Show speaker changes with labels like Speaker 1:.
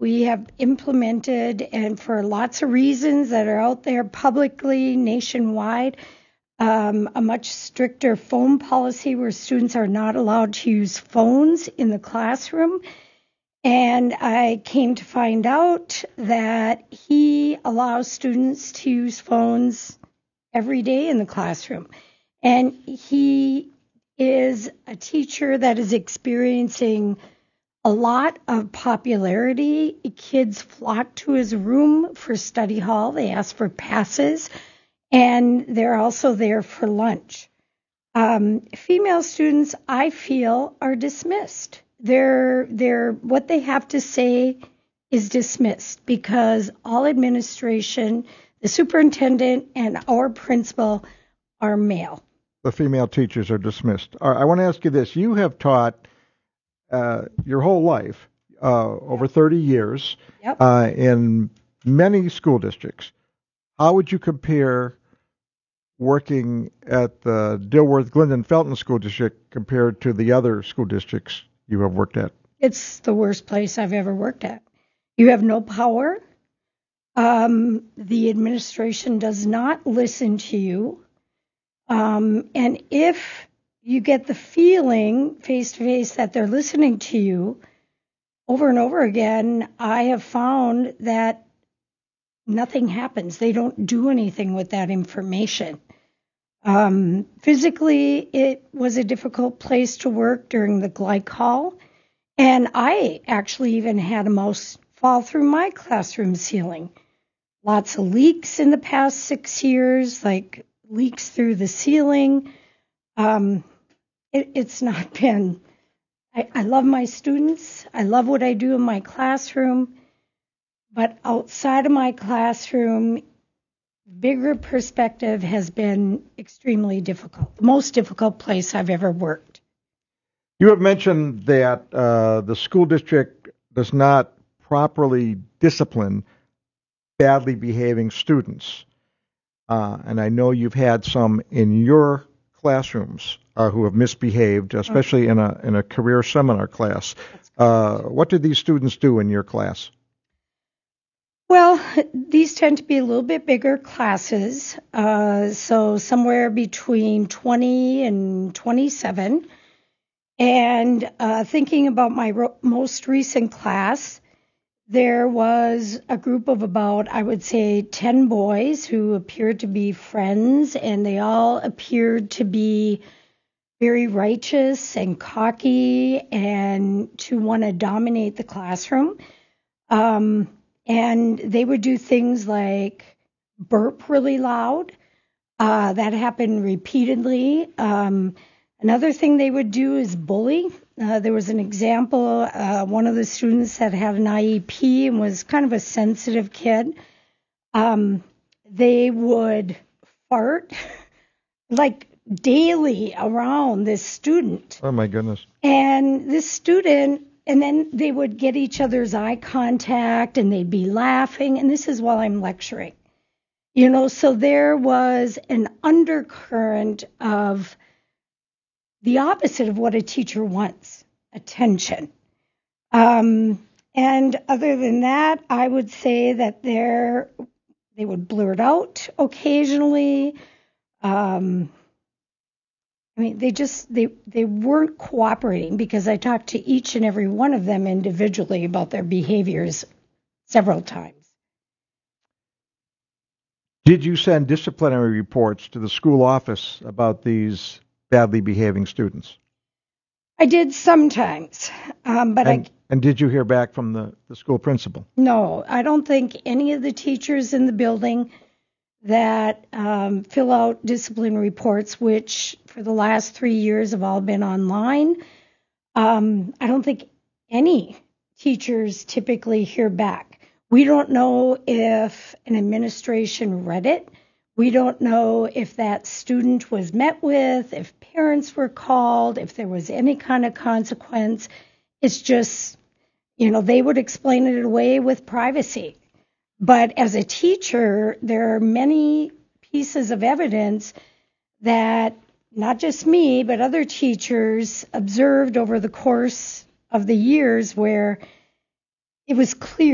Speaker 1: we have implemented, and for lots of reasons that are out there publicly, nationwide, a much stricter phone policy where students are not allowed to use phones in the classroom. And I came to find out that he allows students to use phones every day in the classroom. And he is a teacher that is experiencing a lot of popularity. Kids flock to his room for study hall. They ask for passes, and they're also there for lunch. Female students, I feel, are dismissed. They're what they have to say is dismissed because all administration, the superintendent, and our principal are male.
Speaker 2: The female teachers are dismissed. All right, I want to ask you this. You have taught your whole life, over 30 years,
Speaker 1: Yep.
Speaker 2: In many school districts. How would you compare working at the Dilworth Glendon Felton School District compared to the other school districts you have worked at?
Speaker 1: It's the worst place I've ever worked at. You have no power. The administration does not listen to you. And if you get the feeling face to face that they're listening to you over and over again, I have found that nothing happens. They don't do anything with that information. Physically, it was a difficult place to work during the glycol. And I actually even had a mouse fall through my classroom ceiling. Lots of leaks in the past 6 years, like leaks through the ceiling. It's not been, I love my students. I love what I do in my classroom. But outside of my classroom, bigger perspective has been extremely difficult. The most difficult place I've ever worked.
Speaker 2: You have mentioned that the school district does not properly discipline badly behaving students. And I know you've had some in your classrooms who have misbehaved, especially in a career seminar class. What did these students do in your class?
Speaker 1: Well, these tend to be a little bit bigger classes, so somewhere between 20 and 27. And thinking about my most recent class, there was a group of about, I would say, 10 boys who appeared to be friends, and they all appeared to be very righteous and cocky and to want to dominate the classroom. And they would do things like burp really loud. That happened repeatedly. Another thing they would do is bully. There was an example, one of the students that had an IEP and was kind of a sensitive kid. They would fart like daily around this student.
Speaker 2: Oh, my goodness.
Speaker 1: And this student, and then they would get each other's eye contact and they'd be laughing. And this is while I'm lecturing. You know, so there was an undercurrent of the opposite of what a teacher wants, attention. And other than that, I would say that they would blurt out occasionally. I mean, they weren't cooperating because I talked to each and every one of them individually about their behaviors several times.
Speaker 2: Did you send disciplinary reports to the school office about these badly behaving students?
Speaker 1: I did sometimes, but
Speaker 2: And did you hear back from the school principal?
Speaker 1: No, I don't think any of the teachers in the building that fill out discipline reports, which for the last 3 years have all been online, I don't think any teachers typically hear back. We don't know if an administration read it. We don't know if that student was met with, if parents were called, if there was any kind of consequence. It's just, they would explain it away with privacy. But as a teacher, there are many pieces of evidence that not just me, but other teachers observed over the course of the years where it was clear